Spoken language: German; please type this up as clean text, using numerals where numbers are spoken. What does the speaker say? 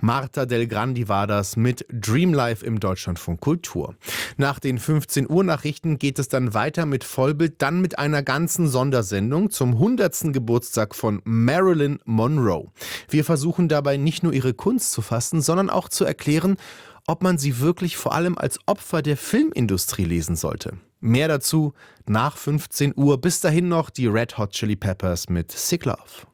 Marta Del Grandi war das mit Dream Life im Deutschlandfunk Kultur. Nach den 15 Uhr Nachrichten geht es dann weiter mit Vollbild, dann mit einer ganzen Sondersendung zum 100. Geburtstag von Marilyn Monroe. Wir versuchen dabei nicht nur ihre Kunst zu fassen, sondern auch zu erklären, ob man sie wirklich vor allem als Opfer der Filmindustrie lesen sollte. Mehr dazu nach 15 Uhr. Bis dahin noch die Red Hot Chili Peppers mit Sick Love.